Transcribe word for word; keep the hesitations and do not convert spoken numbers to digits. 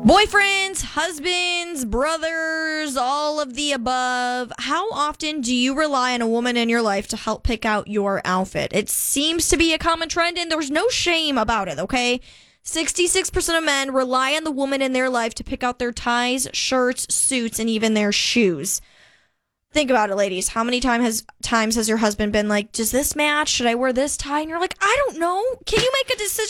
Boyfriends, husbands, brothers, all of the above. How often do you rely on a woman in your life to help pick out your outfit? It seems to be a common trend, and there's no shame about it, okay? sixty-six percent of men rely on the woman in their life to pick out their ties, shirts, suits, and even their shoes. Think about it, ladies. How many time has, times has your husband been like, does this match? Should I wear this tie? And you're like, I don't know. Can you make a decision